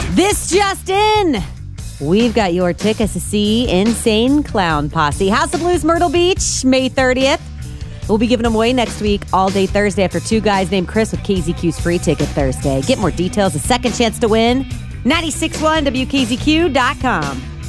This just in. We've got your tickets to see Insane Clown Posse. House of Blues, Myrtle Beach, May 30th. We'll be giving them away next week, all day Thursday, after two guys named Chris with KZQ's free ticket Thursday. Get more details, a second chance to win, 96.1WKZQ.com.